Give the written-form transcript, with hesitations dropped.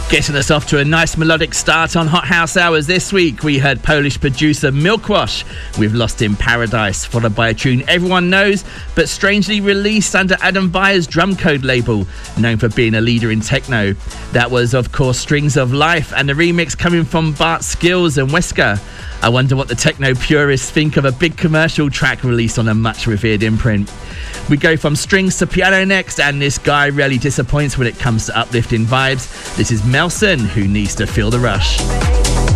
Getting us off to a nice melodic start on Hot House Hours this week, we heard Polish producer Milkwash with Lost in Paradise, followed by a tune everyone knows, but strangely released under Adam Beyer's Drumcode label, known for being a leader in techno. That was, of course, Strings of Life, and the remix coming from Bart Skills and Wesker. I wonder what the techno purists think of a big commercial track released on a much revered imprint. We go from strings to piano next, and this guy really disappoints when it comes to uplifting vibes. This is Melson, Who Needs to Feel the Rush.